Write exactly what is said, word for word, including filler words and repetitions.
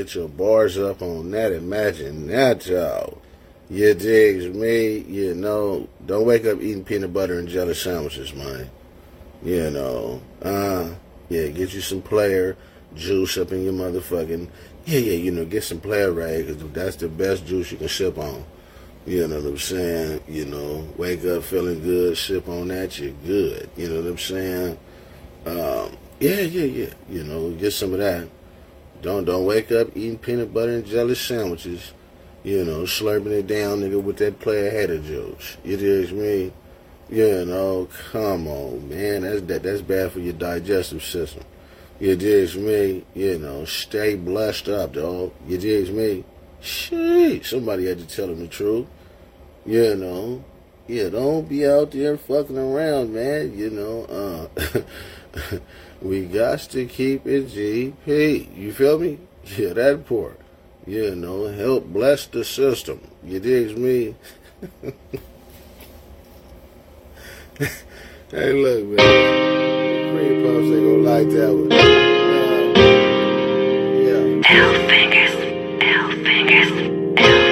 get your bars up on that. Imagine that, y'all. You digs me, you know. Don't wake up eating peanut butter and jelly sandwiches, man. You know. Uh, yeah, get you some player juice up in your motherfucking... Yeah, yeah, you know, get some player rag, because that's the best juice you can sip on. You know what I'm saying? You know, wake up feeling good, sip on that, you're good. You know what I'm saying? Um, yeah, yeah, yeah. You know, get some of that. Don't don't wake up eating peanut butter and jelly sandwiches. You know, slurping it down, nigga, with that player hater juice. You dig me? You know, come on, man. That's that that's bad for your digestive system. You dig me? You know, stay blessed up, dog. You dig me? Shit, somebody had to tell him the truth. You know, yeah, don't be out there fucking around, man. You know, uh, we got to keep it G P. You feel me? Yeah, that part. You know, help bless the system. You dig me? Hey, look, man. Cream puffs ain't gonna like that one. Uh, yeah.